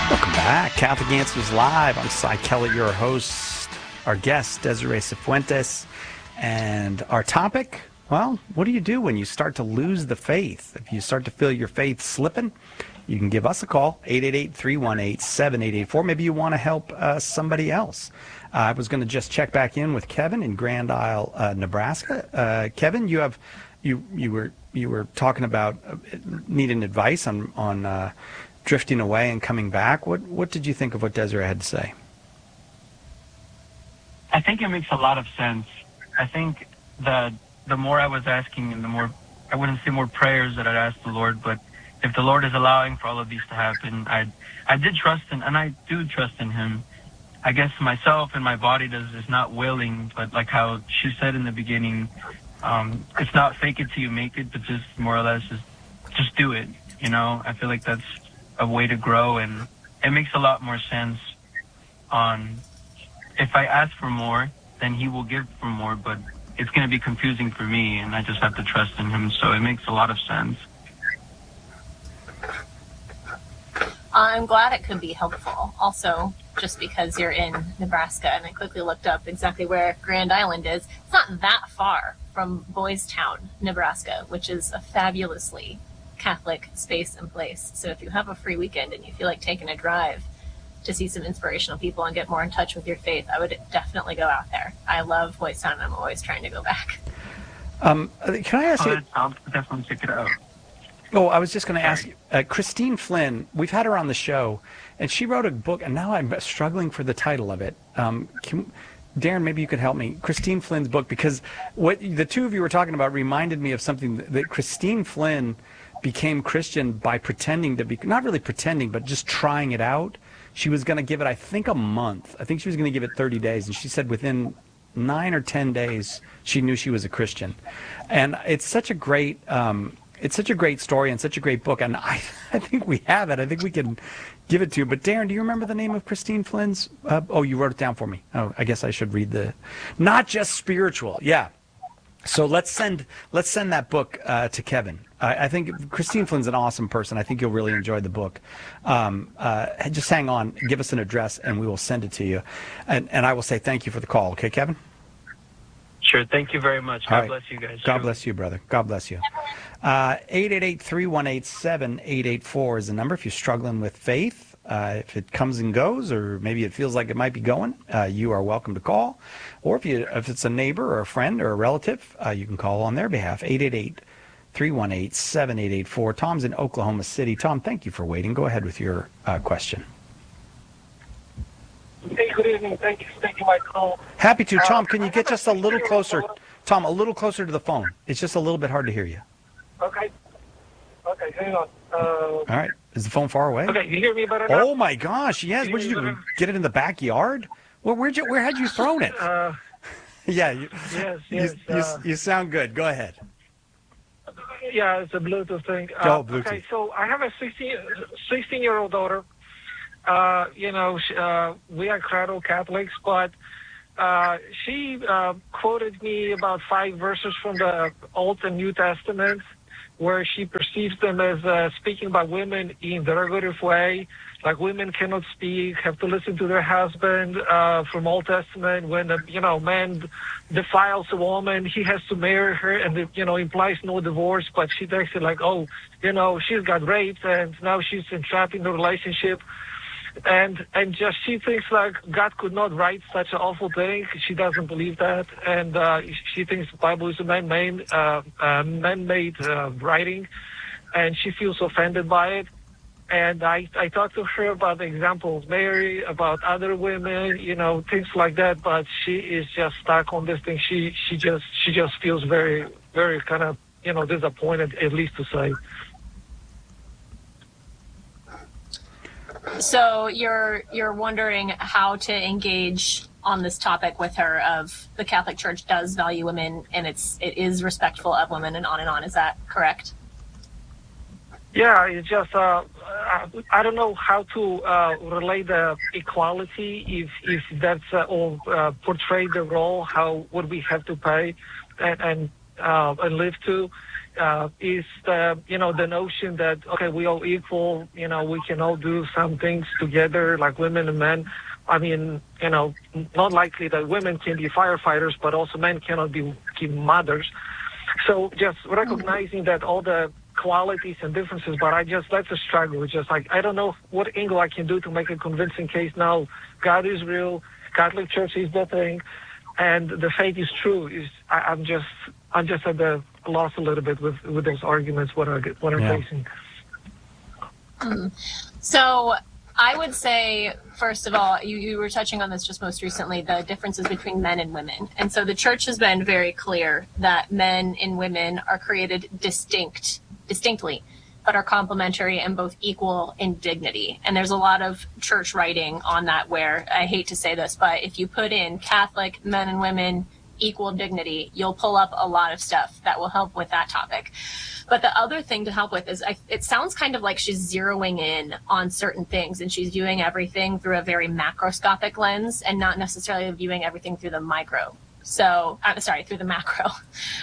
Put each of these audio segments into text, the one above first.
Welcome back. Catholic Answers Live. I'm Cy Kellett, your host. Our guest, Desiree Cifuentes. And our topic, well, what do you do when you start to lose the faith? If you start to feel your faith slipping, you can give us a call, 888-318-7884. Maybe you want to help somebody else. I was going to just check back in with Kevin in Grand Isle, Nebraska. Kevin, you were talking about needing advice on drifting away and coming back. What did you think of what Desiree had to say? I think it makes a lot of sense. I think the more I was asking and the more, I wouldn't say more prayers that I'd ask the Lord, but if the Lord is allowing for all of these to happen, I did trust in, and I do trust in Him. I guess myself and my body is not willing, but like how she said in the beginning, it's not fake it till you make it, but just more or less just do it. You know, I feel like that's a way to grow, and it makes a lot more sense on if I ask for more, then He will give for more, but it's going to be confusing for me, and I just have to trust in Him, so it makes a lot of sense. I'm glad it could be helpful. Also, just because you're in Nebraska, and I quickly looked up exactly where Grand Island is. It's not that far from Boys Town, Nebraska, which is a fabulously Catholic space and place. So if you have a free weekend and you feel like taking a drive to see some inspirational people and get more in touch with your faith, I would definitely go out there. I love Boys Town, and I'm always trying to go back. Can I ask you? I'll definitely check it out. Oh, I was just going to ask you, Christine Flynn, we've had her on the show, and she wrote a book, and now I'm struggling for the title of it. Darren, maybe you could help me. Christine Flynn's book, because what the two of you were talking about reminded me of something that Christine Flynn became Christian by pretending to be, not really pretending, but just trying it out. She was going to give it, I think, a month. I think she was going to give it 30 days, and she said within 9 or 10 days, she knew she was a Christian. And it's such a great... it's such a great story and such a great book, and I think we have it. I think we can give it to you. But Darren, do you remember the name of Christine Flynn's? Oh, you wrote it down for me. Oh, I guess I should read the. Not just spiritual, yeah. So let's send that book to Kevin. I think Christine Flynn's an awesome person. I think you'll really enjoy the book. Just hang on, give us an address, and we will send it to you. And I will say thank you for the call. Okay, Kevin? Sure. Thank you very much. God bless you guys. God bless you, brother. God bless you. 888-318-7884 is the number if you're struggling with faith. If it comes and goes, or maybe it feels like it might be going, you are welcome to call. Or if it's a neighbor or a friend or a relative, you can call on their behalf. 888-318-7884. Tom's in Oklahoma City. Tom, thank you for waiting. Go ahead with your question. Hey, good evening. Thank you for taking my call. Happy to. Tom, can you get just a little closer? Tom, a little closer to the phone. It's just a little bit hard to hear you. Okay, hang on. All right. Is the phone far away? Okay, you hear me better now? Oh, my gosh. Yes. What did you do? Get it in the backyard? Well, where had you thrown it? Yeah. Yes. You sound good. Go ahead. Yeah, it's a Bluetooth thing. Bluetooth. Okay, so I have a 16-year-old daughter. We are cradle Catholics, but she quoted me about 5 verses from the Old and New Testament where she perceives them as speaking about women in derogative way, like women cannot speak, have to listen to their husband. From Old Testament, when man defiles a woman, he has to marry her, and implies no divorce. But she takes it like, she's got raped, and now she's entrapped in the relationship. And just she thinks like God could not write such an awful thing. She doesn't believe that, and she thinks the Bible is a man-made writing, and she feels offended by it. And I talked to her about the example of Mary, about other women, things like that. But she is just stuck on this thing. She just feels very, very kind of disappointed, at least to say. So you're wondering how to engage on this topic with her of the Catholic Church does value women and it is respectful of women and on and on. Is that correct? Yeah, it's just I don't know how to relate the equality if that's or portray the role, how would we have to pay and live to. is the notion that, okay, we all equal, we can all do some things together like women and men. I mean, not likely that women can be firefighters, but also men cannot be mothers. So just recognizing that all the qualities and differences, but that's a struggle. It's just like, I don't know what angle I can do to make a convincing case now. God is real, Catholic Church is the thing, and the faith is true. I'm just at the loss a little bit with those arguments, what I'm facing. So I would say, first of all, you were touching on this just most recently, the differences between men and women. And so the church has been very clear that men and women are created distinctly, but are complementary and both equal in dignity. And there's a lot of church writing on that where, I hate to say this, but if you put in Catholic men and women equal dignity, you'll pull up a lot of stuff that will help with that topic. But the other thing to help with is it sounds kind of like she's zeroing in on certain things and she's viewing everything through a very macroscopic lens and not necessarily viewing everything through the micro. So, through the macro.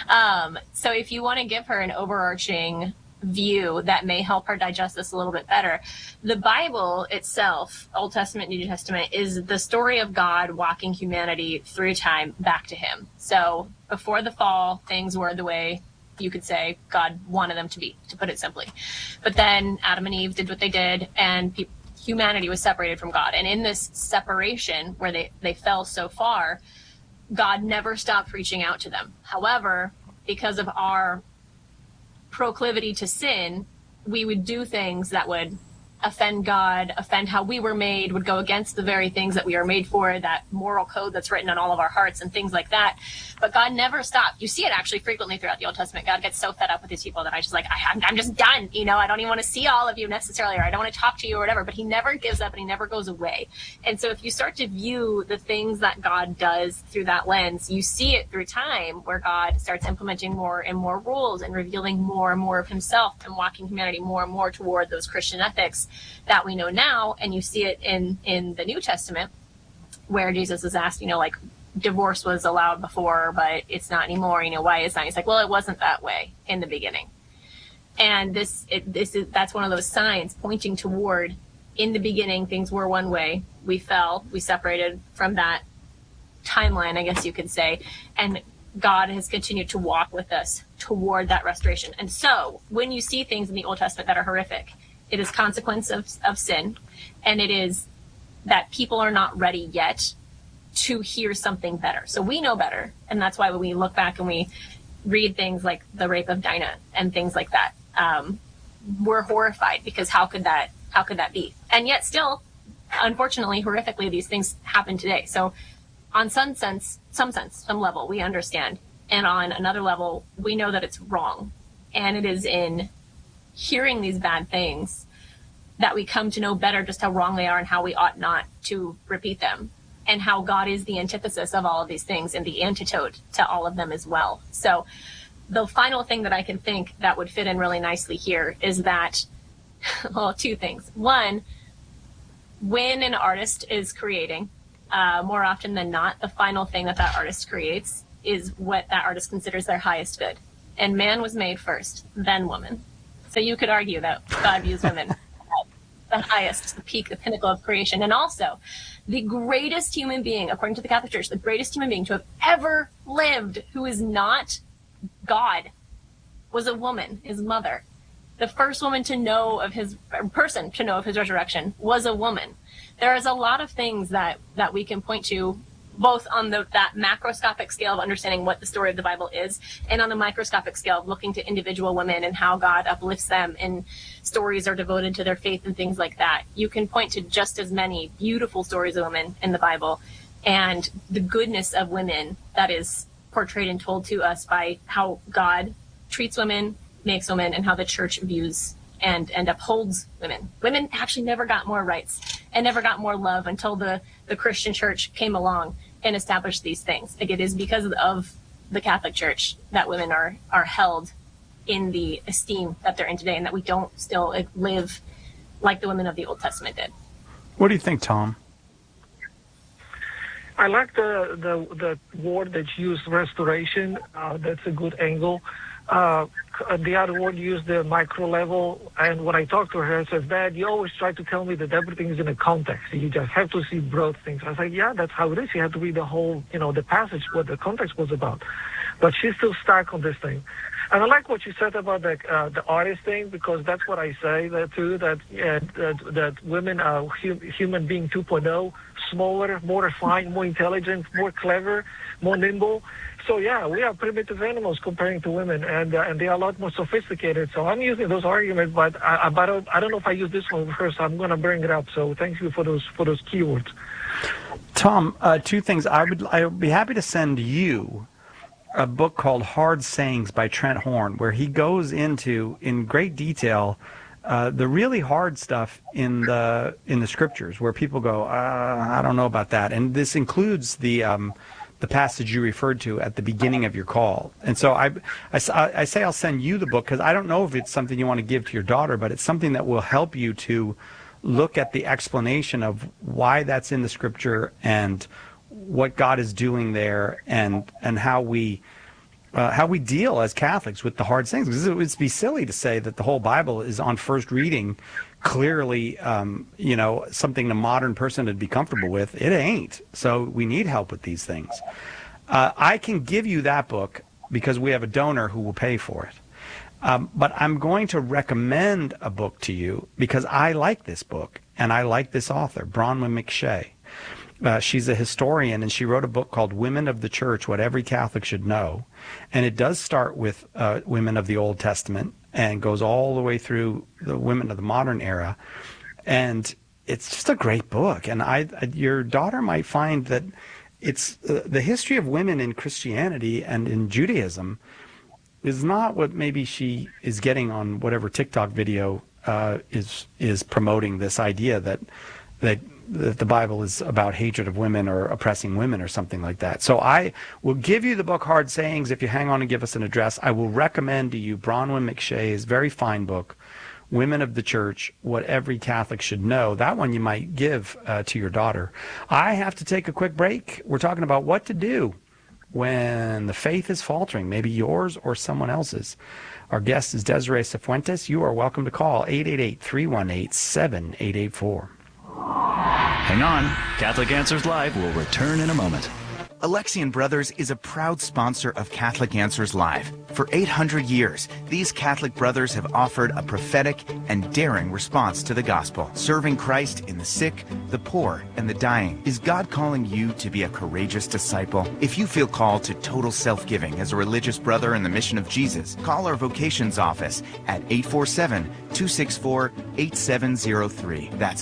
So if you want to give her an overarching view that may help her digest this a little bit better, the Bible itself, Old Testament, New Testament, is the story of God walking humanity through time back to him. So before the fall, things were the way you could say God wanted them to be, to put it simply. But then Adam and Eve did what they did, and humanity was separated from God. And in this separation, where they fell so far, God never stopped reaching out to them. However, because of our proclivity to sin, we would do things that would offend God, offend how we were made, would go against the very things that we are made for, that moral code that's written on all of our hearts and things like that. But God never stopped. You see it actually frequently throughout the Old Testament. God gets so fed up with his people that I'm just done. I don't even want to see all of you necessarily, or I don't want to talk to you or whatever, but he never gives up and he never goes away. And so if you start to view the things that God does through that lens, you see it through time where God starts implementing more and more rules and revealing more and more of himself and walking humanity more and more toward those Christian ethics that we know now. And you see it in the New Testament where Jesus is asked, divorce was allowed before, but it's not anymore. Why is that? He's like, well, it wasn't that way in the beginning. And that's one of those signs pointing toward, in the beginning, things were one way. We fell, we separated from that timeline, I guess you could say. And God has continued to walk with us toward that restoration. And so when you see things in the Old Testament that are horrific, it is consequence of sin, and it is that people are not ready yet to hear something better. So we know better, and that's why when we look back and we read things like the rape of Dinah and things like that, we're horrified, because how could that be? And yet still, unfortunately, horrifically, these things happen today. So on some level, we understand, and on another level, we know that it's wrong. And it is in hearing these bad things that we come to know better just how wrong they are and how we ought not to repeat them, and how God is the antithesis of all of these things and the antidote to all of them as well. So the final thing that I can think that would fit in really nicely here is that, well, two things. One, when an artist is creating, more often than not, the final thing that artist creates is what that artist considers their highest good. And man was made first, then woman. So you could argue that God views women the highest, the peak, the pinnacle of creation. And also, the greatest human being, according to the Catholic Church, the greatest human being to have ever lived who is not God was a woman, his mother. The first woman to know of his resurrection was a woman. There is a lot of things that we can point to, both on that macroscopic scale of understanding what the story of the Bible is, and on the microscopic scale of looking to individual women and how God uplifts them, and stories are devoted to their faith and things like that. You can point to just as many beautiful stories of women in the Bible, and the goodness of women that is portrayed and told to us by how God treats women, makes women, and how the church views and upholds women. Women actually never got more rights and never got more love until the Christian church came along and established these things. Like, it is because of the Catholic Church that women are held in the esteem that they're in today, and that we don't still live like the women of the Old Testament did. What do you think, Tom? I like the word that you used, restoration. That's a good angle. the other one used the micro level. And when I talked to her, I said, Dad, you always try to tell me that everything is in a context. You just have to see broad things. I was like, yeah, that's how it is. You have to read the whole, the passage, what the context was about. But she's still stuck on this thing. And I like what you said about the artist thing, because that's what I say that too, that women are human being 2.0, smaller, more refined, more intelligent, more clever, more nimble. So yeah, we are primitive animals comparing to women, and they are a lot more sophisticated. So I'm using those arguments, but I don't know if I use this one first. I'm going to bring it up. So thank you for those keywords. Tom, two things. I would be happy to send you a book called Hard Sayings by Trent Horn, where he goes into in great detail the really hard stuff in the scriptures, where people go, I don't know about that, and this includes the passage you referred to at the beginning of your call. And so I say I'll send you the book because I don't know if it's something you want to give to your daughter, but it's something that will help you to look at the explanation of why that's in the scripture and what God is doing there, and how we deal as Catholics with the hard things. Because it would be silly to say that the whole Bible is on first reading clearly, something a modern person would be comfortable with. It ain't. So we need help with these things. I can give you that book because we have a donor who will pay for it. But I'm going to recommend a book to you because I like this book and I like this author, Bronwyn McShay. She's a historian, and she wrote a book called Women of the Church, What Every Catholic Should Know. And it does start with women of the Old Testament and goes all the way through the women of the modern era. And it's just a great book. And your daughter might find that it's the history of women in Christianity and in Judaism is not what maybe she is getting on whatever TikTok video is promoting this idea that the Bible is about hatred of women or oppressing women or something like that. So I will give you the book Hard Sayings if you hang on and give us an address. I will recommend to you Bronwyn McShay's very fine book, Women of the Church, What Every Catholic Should Know. That one you might give to your daughter. I have to take a quick break. We're talking about what to do when the faith is faltering, maybe yours or someone else's. Our guest is Desiree Cifuentes. You are welcome to call 888-318-7884. Hang on. Catholic Answers Live will return in a moment. Alexian Brothers is a proud sponsor of Catholic Answers Live. For 800 years, these Catholic brothers have offered a prophetic and daring response to the gospel, serving Christ in the sick, the poor, and the dying. Is God calling you to be a courageous disciple? If you feel called to total self-giving as a religious brother in the mission of Jesus, call our vocations office at 847-264-8703. That's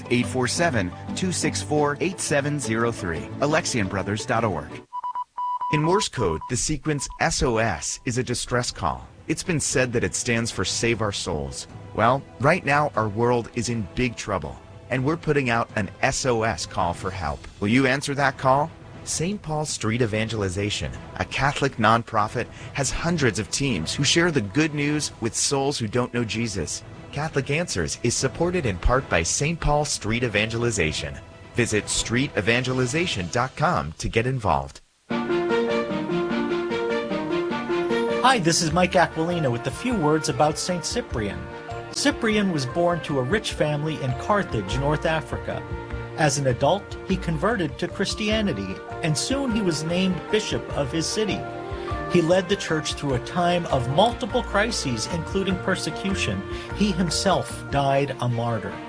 847-264-8703. AlexianBrothers.org. In Morse code, the sequence SOS is a distress call. It's been said that it stands for Save Our Souls. Well, right now our world is in big trouble, and we're putting out an SOS call for help. Will you answer that call? St. Paul Street Evangelization, a Catholic nonprofit, has hundreds of teams who share the good news with souls who don't know Jesus. Catholic Answers is supported in part by St. Paul Street Evangelization. Visit streetevangelization.com to get involved. Hi, this is Mike Aquilina with a few words about St. Cyprian. Cyprian was born to a rich family in Carthage, North Africa. As an adult, he converted to Christianity, and soon he was named bishop of his city. He led the church through a time of multiple crises, including persecution. He himself died a martyr.